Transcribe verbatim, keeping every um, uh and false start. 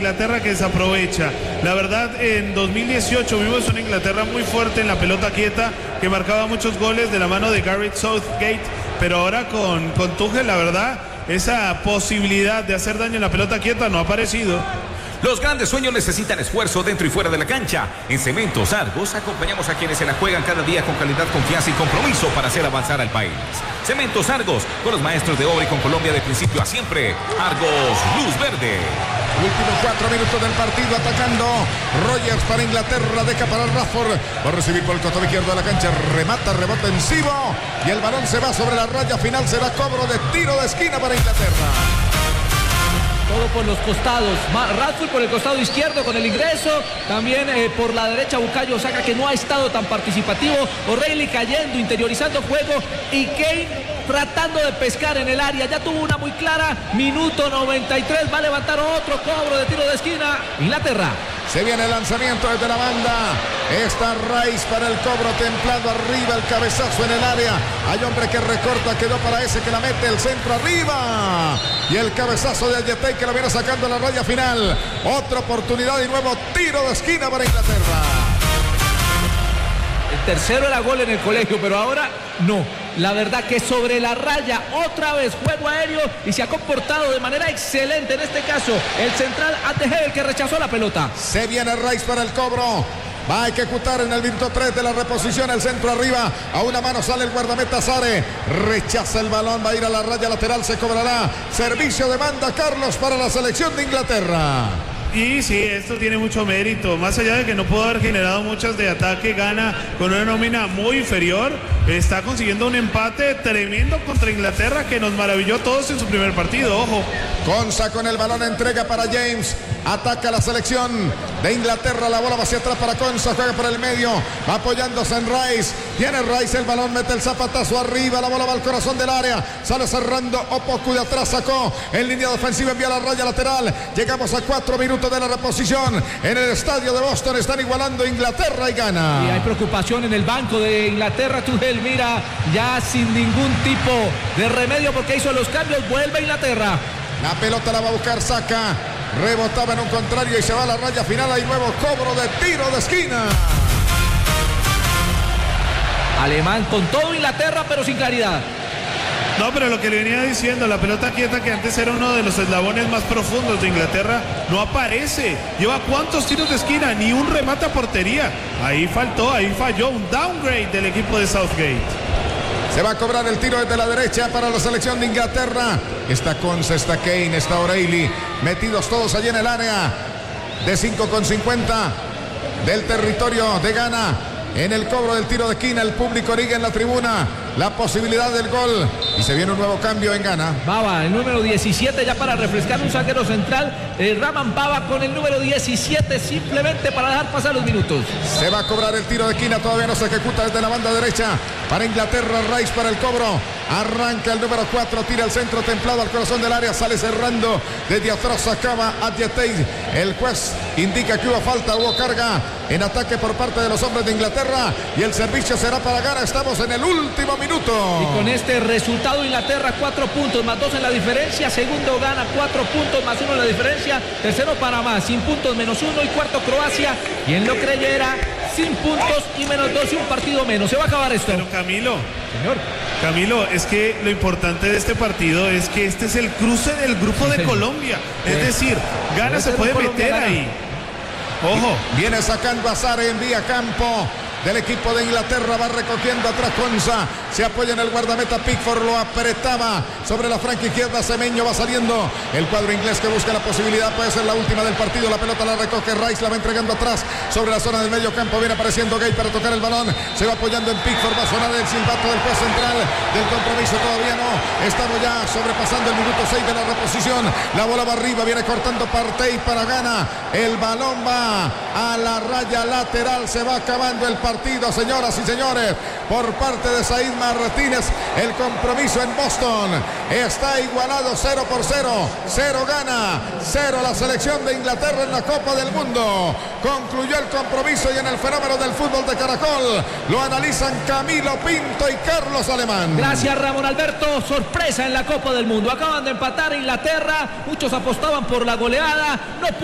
Inglaterra que desaprovecha. La verdad, en dos mil dieciocho vimos una Inglaterra muy fuerte en la pelota quieta, que marcaba muchos goles de la mano de Gareth Southgate, pero ahora con, con Tuchel, la verdad, esa posibilidad de hacer daño en la pelota quieta no ha aparecido. Los grandes sueños necesitan esfuerzo dentro y fuera de la cancha. En Cementos Argos acompañamos a quienes se la juegan cada día con calidad, confianza y compromiso para hacer avanzar al país. Cementos Argos, con los maestros de obra y con Colombia de principio a siempre. Argos, luz verde. Últimos cuatro minutos del partido, atacando Rogers para Inglaterra, deja para Rashford, va a recibir por el costado izquierdo de la cancha, remata, rebota encima y el balón se va sobre la raya final, será cobro de tiro de esquina para Inglaterra. Todo por los costados, Rashford por el costado izquierdo con el ingreso, también eh, por la derecha Bukayo Saka, que no ha estado tan participativo, O'Reilly cayendo, interiorizando juego, y Kane tratando de pescar en el área, ya tuvo una muy clara, minuto noventa y tres, va a levantar otro cobro de tiro de esquina, Inglaterra. Se viene el lanzamiento desde la banda, está Rice para el cobro templado, arriba el cabezazo en el área, hay hombre que recorta, quedó para ese que la mete, el centro arriba, y el cabezazo de Ayetey que la viene sacando a la raya final, otra oportunidad y nuevo tiro de esquina para Inglaterra. El tercero era gol en el colegio, pero ahora no. La verdad que sobre la raya, otra vez juego aéreo, y se ha comportado de manera excelente en este caso el central A T G, el que rechazó la pelota. Se viene Rice para el cobro. Va a ejecutar en el minuto tres de la reposición el centro arriba. A una mano sale el guardameta Sare. Rechaza el balón, va a ir a la raya lateral, se cobrará. Servicio de banda, Carlos, para la selección de Inglaterra. Y sí, esto tiene mucho mérito, más allá de que no pudo haber generado muchas de ataque, gana con una nómina muy inferior, está consiguiendo un empate tremendo contra Inglaterra que nos maravilló a todos en su primer partido, ojo. Conza con el balón, entrega para James, ataca la selección de Inglaterra, la bola va hacia atrás para Conza, juega por el medio, va apoyándose en Rice, tiene Rice el balón, mete el zapatazo arriba, la bola va al corazón del área, sale cerrando Opoku, de atrás sacó, en línea defensiva envía la raya lateral, llegamos a cuatro minutos de la reposición, en el estadio de Boston están igualando Inglaterra y gana. Y hay preocupación en el banco de Inglaterra, Tuchel mira ya sin ningún tipo de remedio porque hizo los cambios, vuelve Inglaterra. La pelota la va a buscar Saka, rebotaba en un contrario y se va a la raya final, hay nuevo cobro de tiro de esquina. Alemán con todo Inglaterra pero sin claridad. No, pero lo que le venía diciendo, la pelota quieta, que antes era uno de los eslabones más profundos de Inglaterra, no aparece. Lleva cuántos tiros de esquina, ni un remate a portería. Ahí faltó, ahí falló, un downgrade del equipo de Southgate. Se va a cobrar el tiro desde la derecha para la selección de Inglaterra. Está Conza, está Kane, está O'Reilly, metidos todos allí en el área de cinco con cincuenta del territorio de Ghana. En el cobro del tiro de esquina, el público origa en la tribuna la posibilidad del gol y se viene un nuevo cambio en Ghana. Baba, el número diecisiete, ya para refrescar, un zaguero central, eh, Raman Baba con el número diecisiete, simplemente para dejar pasar los minutos. Se va a cobrar el tiro de esquina, todavía no se ejecuta desde la banda derecha para Inglaterra. Rice para el cobro, arranca el número cuatro, tira el centro templado al corazón del área, sale cerrando desde atrás, acaba Ayetey. El juez indica que hubo falta, hubo carga en ataque por parte de los hombres de Inglaterra y el servicio será para Ghana. Estamos en el último minuto. Y con este resultado, Inglaterra cuatro puntos más dos en la diferencia, segundo Ghana cuatro puntos más uno en la diferencia, tercero Panamá sin puntos menos uno y cuarto Croacia, quien lo creyera, sin puntos y menos dos y un partido menos. Se va a acabar esto. Pero Camilo, señor Camilo, es que lo importante de este partido es que este es el cruce del grupo de Colombia, es decir, Ghana se puede meter ahí. Ojo, viene sacando a Sare, envía campo del equipo de Inglaterra, va recogiendo atrás Conza, se apoya en el guardameta Pickford, lo apretaba sobre la franca izquierda, Semeño va saliendo, el cuadro inglés que busca la posibilidad, puede ser la última del partido, la pelota la recoge Rice, la va entregando atrás sobre la zona del medio campo, viene apareciendo Gay para tocar el balón, se va apoyando en Pickford, va a sonar el silbato del juez central del compromiso, todavía no, estamos ya sobrepasando el minuto seis de la reposición, la bola va arriba, viene cortando Partey para Ghana, el balón va a la raya lateral, se va acabando el partido. Partido, señoras y señores, por parte de Said Martínez, el compromiso en Boston está igualado cero por cero, cero Ghana, cero la selección de Inglaterra en la Copa del Mundo. Concluyó el compromiso y en el fenómeno del fútbol de Caracol lo analizan Camilo Pinto y Carlos Alemán. Gracias, Ramón Alberto. Sorpresa en la Copa del Mundo, acaban de empatar Inglaterra, muchos apostaban por la goleada, no